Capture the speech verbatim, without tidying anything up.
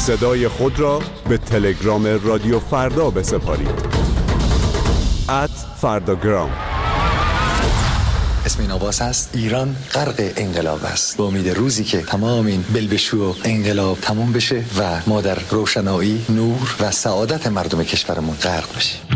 صدای خود را به تلگرام رادیو فردا بسپارید. ات فرداگرام. اسم این آواز هست ایران غرق انقلاب است، با امید روزی که تمام این بلبشو و انقلاب تموم بشه و ما در روشنایی، نور و سعادت مردم کشورمون غرق بشیم.